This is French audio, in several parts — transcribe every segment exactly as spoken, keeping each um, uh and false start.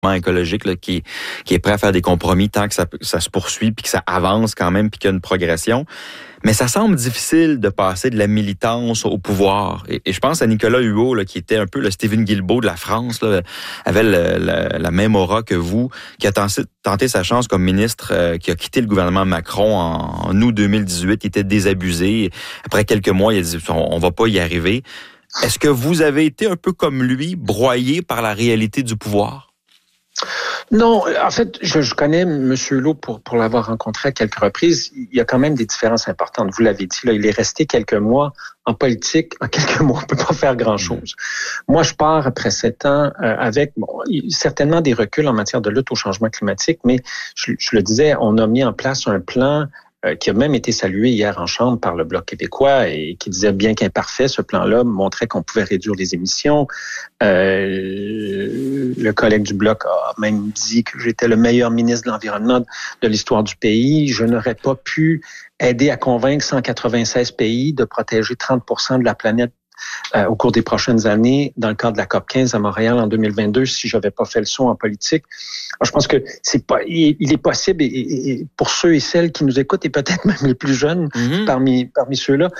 écologique là, qui, qui est prêt à faire des compromis tant que ça, ça se poursuit puis que ça avance quand même puis qu'il y a une progression. Mais ça semble difficile de passer de la militance au pouvoir. Et, et je pense à Nicolas Hulot, là, qui était un peu le Stephen Guilbeault de la France, là, avait le, la, la même aura que vous, qui a tenté, tenté sa chance comme ministre, euh, qui a quitté le gouvernement Macron en, en août deux mille dix-huit. Il était désabusé. Après quelques mois, il a dit « on, on va pas y arriver ». Est-ce que vous avez été un peu comme lui, broyé par la réalité du pouvoir? Non, en fait, je, je connais M. Hulot pour, pour l'avoir rencontré à quelques reprises. Il y a quand même des différences importantes. Vous l'avez dit, là, il est resté quelques mois en politique. En quelques mois, on ne peut pas faire grand-chose. Moi, je pars après sept ans euh, avec bon, certainement des reculs en matière de lutte au changement climatique, mais je, je le disais, on a mis en place un plan euh, qui a même été salué hier en Chambre par le Bloc québécois et qui disait, bien qu'imparfait, ce plan-là montrait qu'on pouvait réduire les émissions. Euh, le collègue du Bloc a même dit que j'étais le meilleur ministre de l'Environnement de l'histoire du pays. Je n'aurais pas pu aider à convaincre cent quatre-vingt-seize pays de protéger trente pour cent de la planète Euh, au cours des prochaines années, dans le cadre de la C O P quinze à Montréal en deux mille vingt-deux, si je n'avais pas fait le saut en politique. Alors, je pense que c'est pas, il, il est possible, et, et pour ceux et celles qui nous écoutent, et peut-être même les plus jeunes mm-hmm. parmi parmi ceux-là,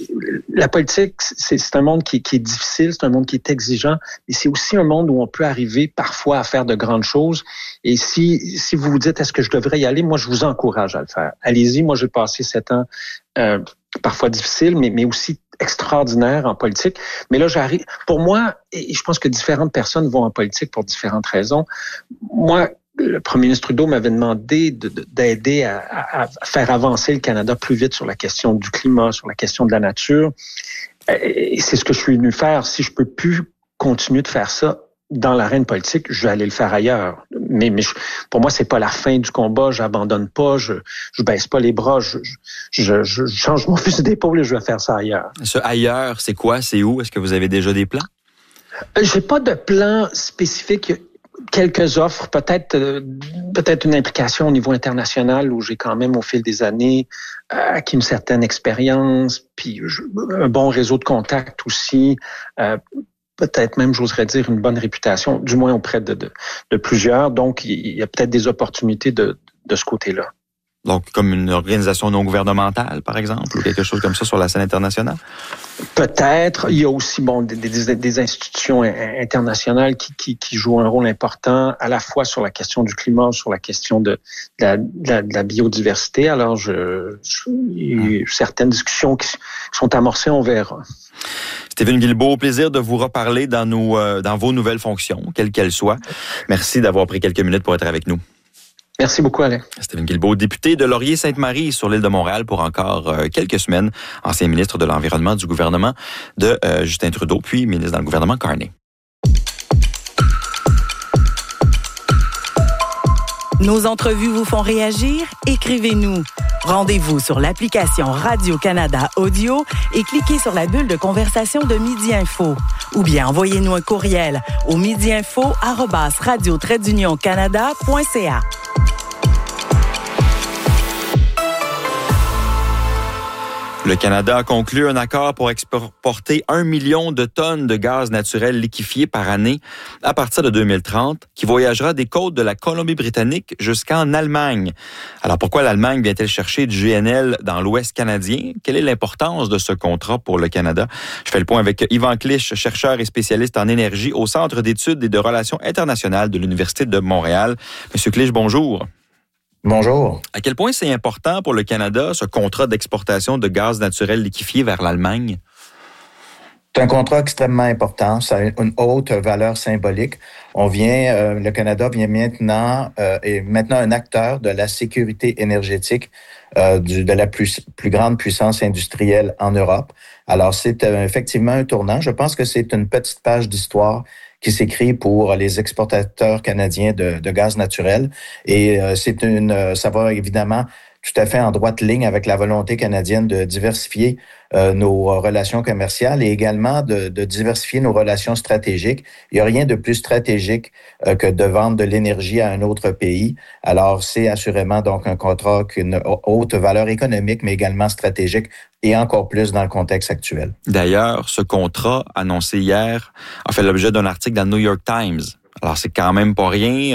la politique, c'est, c'est un monde qui, qui est difficile, c'est un monde qui est exigeant, et c'est aussi un monde où on peut arriver parfois à faire de grandes choses. Et si si vous vous dites, est-ce que je devrais y aller, moi, je vous encourage à le faire. Allez-y, moi, j'ai passé sept ans euh, parfois difficile, mais, mais aussi extraordinaire en politique. Mais là, j'arrive. Pour moi, et je pense que différentes personnes vont en politique pour différentes raisons. Moi, le premier ministre Trudeau m'avait demandé de, de, d'aider à, à, à faire avancer le Canada plus vite sur la question du climat, sur la question de la nature. Et c'est ce que je suis venu faire. Si je peux plus continuer de faire ça dans l'arène politique, je vais aller le faire ailleurs. Mais, mais je, pour moi, c'est pas la fin du combat. J'abandonne pas, je, je baisse pas les bras, je, je, je, je change mon fusil d'épaule et je vais faire ça ailleurs. Ce ailleurs, c'est quoi? C'est où? Est-ce que vous avez déjà des plans? J'ai pas de plan spécifique. Quelques offres, peut-être, euh, peut-être une implication au niveau international où j'ai quand même au fil des années euh, acquis une certaine expérience, puis je, un bon réseau de contacts aussi. Euh, peut-être même, j'oserais dire, une bonne réputation, du moins auprès de, de, de plusieurs. Donc, il y a peut-être des opportunités de, de ce côté-là. Donc, comme une organisation non gouvernementale, par exemple, ou quelque chose comme ça sur la scène internationale? Peut-être. Il y a aussi bon des, des, des institutions internationales qui, qui, qui jouent un rôle important, à la fois sur la question du climat, sur la question de, de, la, de, la, de la biodiversité. Alors, je, je, il y a certaines discussions qui sont amorcées, on verra. Stephen Guilbeault, au plaisir de vous reparler dans, nos, euh, dans vos nouvelles fonctions, quelles qu'elles soient. Merci d'avoir pris quelques minutes pour être avec nous. Merci beaucoup, Alain. Stephen Guilbeault, député de Laurier-Sainte-Marie sur l'île de Montréal pour encore euh, quelques semaines, ancien ministre de l'Environnement du gouvernement de euh, Justin Trudeau, puis ministre dans le gouvernement Carney. Nos entrevues vous font réagir? Écrivez-nous. Rendez-vous sur l'application Radio-Canada Audio et cliquez sur la bulle de conversation de Midi Info. Ou bien envoyez-nous un courriel au midiinfo arobase radio trait d'union canada point c a. Le Canada a conclu un accord pour exporter un million de tonnes de gaz naturel liquéfié par année à partir de deux mille trente, qui voyagera des côtes de la Colombie-Britannique jusqu'en Allemagne. Alors pourquoi l'Allemagne vient-elle chercher du G N L dans l'Ouest canadien? Quelle est l'importance de ce contrat pour le Canada? Je fais le point avec Yvan Clich, chercheur et spécialiste en énergie au Centre d'études et de relations internationales de l'Université de Montréal. Monsieur Clich, bonjour. Bonjour. À quel point c'est important pour le Canada, ce contrat d'exportation de gaz naturel liquéfié vers l'Allemagne? C'est un contrat extrêmement important. Ça a une haute valeur symbolique. On vient, euh, le Canada vient maintenant, euh, est maintenant un acteur de la sécurité énergétique euh, du, de la plus, plus grande puissance industrielle en Europe. Alors, c'est euh, effectivement un tournant. Je pense que c'est une petite page d'histoire qui s'écrit pour les exportateurs canadiens de, de gaz naturel. Et euh, c'est une, ça va évidemment tout à fait en droite ligne avec la volonté canadienne de diversifier euh, nos relations commerciales et également de, de diversifier nos relations stratégiques. Il n'y a rien de plus stratégique euh, que de vendre de l'énergie à un autre pays. Alors, c'est assurément donc un contrat qui a une haute valeur économique, mais également stratégique et encore plus dans le contexte actuel. D'ailleurs, ce contrat annoncé hier a fait l'objet d'un article dans le New York Times. Alors, c'est quand même pas rien.